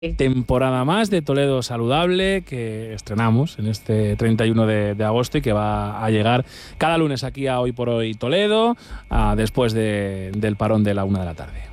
temporada más de Toledo Saludable que estrenamos en este 31 de agosto y que va a llegar cada lunes aquí a Hoy por Hoy Toledo, después del parón de la 1 de la tarde.